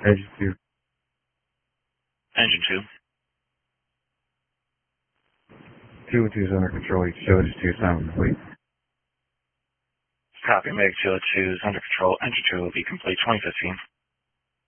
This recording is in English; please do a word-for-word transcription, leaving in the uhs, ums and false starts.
Engine two. Engine two. two and two is under control. You show engine two sound complete. Copy, Meg two oh two is under control. Engine two will be complete twenty fifteen.